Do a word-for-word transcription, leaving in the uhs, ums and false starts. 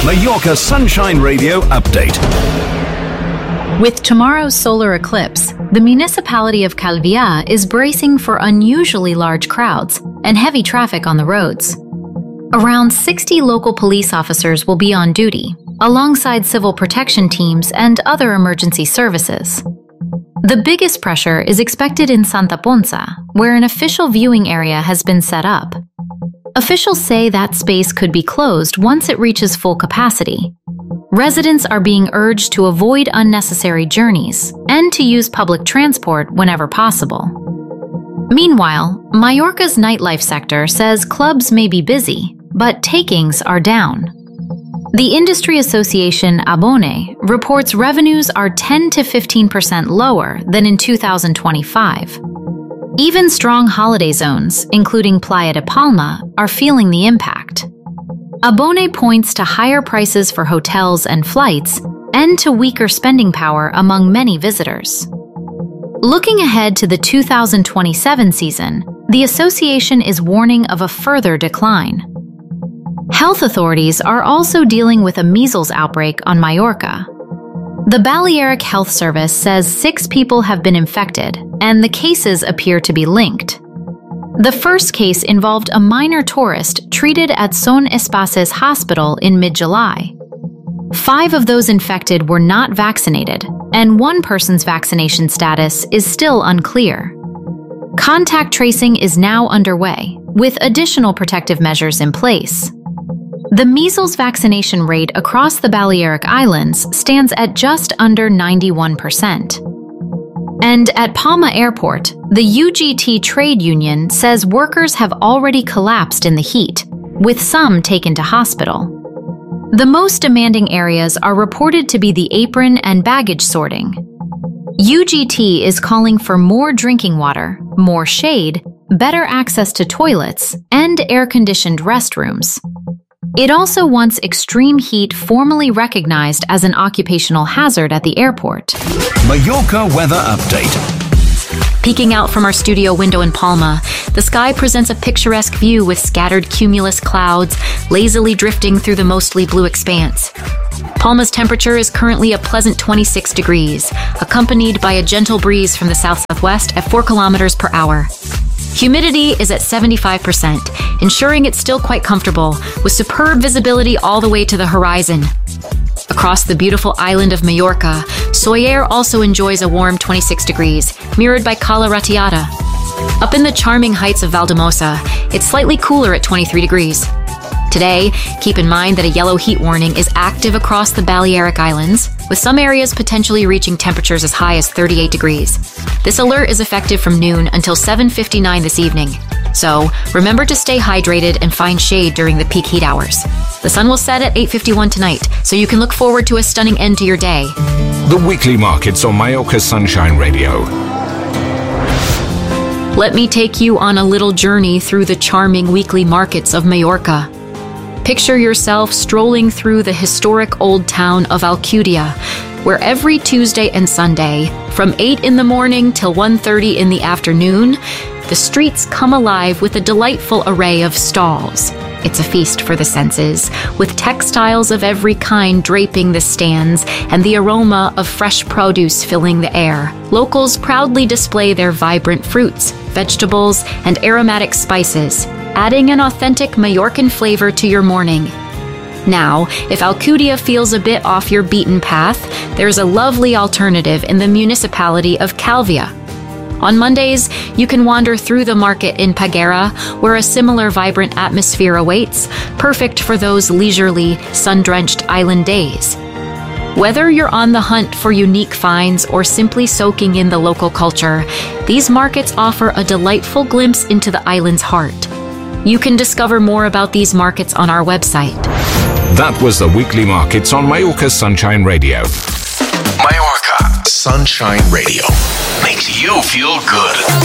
Mallorca Sunshine Radio update. With tomorrow's solar eclipse, the municipality of Calvià is bracing for unusually large crowds and heavy traffic on the roads. Around sixty local police officers will be on duty, alongside civil protection teams and other emergency services. The biggest pressure is expected in Santa Ponsa, where an official viewing area has been set up. Officials say that space could be closed once it reaches full capacity. Residents are being urged to avoid unnecessary journeys and to use public transport whenever possible. Meanwhile, Mallorca's nightlife sector says clubs may be busy, but takings are down. The industry association Abone reports revenues are ten to fifteen percent lower than in two thousand twenty-five. Even strong holiday zones, including Playa de Palma, are feeling the impact. Abone points to higher prices for hotels and flights and to weaker spending power among many visitors. Looking ahead to the two thousand twenty-seven season, the association is warning of a further decline. Health authorities are also dealing with a measles outbreak on Mallorca. The Balearic Health Service says six people have been infected, and the cases appear to be linked. The first case involved a minor tourist treated at Son Espaces Hospital in mid-July. Five of those infected were not vaccinated, and one person's vaccination status is still unclear. Contact tracing is now underway, with additional protective measures in place. The measles vaccination rate across the Balearic Islands stands at just under ninety-one percent. And at Palma Airport, the U G T trade union says workers have already collapsed in the heat, with some taken to hospital. The most demanding areas are reported to be the apron and baggage sorting. U G T is calling for more drinking water, more shade, better access to toilets, and air-conditioned restrooms. It also wants extreme heat formally recognized as an occupational hazard at the airport. Mallorca weather update. Peeking out from our studio window in Palma, the sky presents a picturesque view with scattered cumulus clouds lazily drifting through the mostly blue expanse. Palma's temperature is currently a pleasant twenty-six degrees, accompanied by a gentle breeze from the south-southwest at four kilometers per hour. Humidity is at seventy-five percent, ensuring it's still quite comfortable, with superb visibility all the way to the horizon. Across the beautiful island of Mallorca, Soller also enjoys a warm twenty-six degrees, mirrored by Cala Ratllada. Up in the charming heights of Valdemosa, it's slightly cooler at twenty-three degrees. Today, keep in mind that a yellow heat warning is active across the Balearic Islands, with some areas potentially reaching temperatures as high as thirty-eight degrees. This alert is effective from noon until seven fifty-nine this evening. So, remember to stay hydrated and find shade during the peak heat hours. The sun will set at eight fifty-one tonight, so you can look forward to a stunning end to your day. The weekly markets on Mallorca Sunshine Radio. Let me take you on a little journey through the charming weekly markets of Mallorca. Picture yourself strolling through the historic old town of Alcudia, where every Tuesday and Sunday, from eight in the morning till one thirty in the afternoon, the streets come alive with a delightful array of stalls. It's a feast for the senses, with textiles of every kind draping the stands and the aroma of fresh produce filling the air. Locals proudly display their vibrant fruits, vegetables, and aromatic spices, adding an authentic Mallorcan flavor to your morning. Now, if Alcudia feels a bit off your beaten path, there's a lovely alternative in the municipality of Calvià. On Mondays, you can wander through the market in Peguera, where a similar vibrant atmosphere awaits, perfect for those leisurely, sun-drenched island days. Whether you're on the hunt for unique finds or simply soaking in the local culture, these markets offer a delightful glimpse into the island's heart. You can discover more about these markets on our website. That was the weekly markets on Mallorca Sunshine Radio. Mallorca Sunshine Radio makes you feel good.